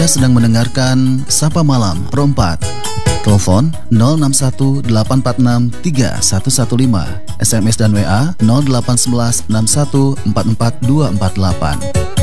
Anda sedang mendengarkan Sapa Malam Pro 4. Telepon 0618463115, SMS dan WA 081161444248.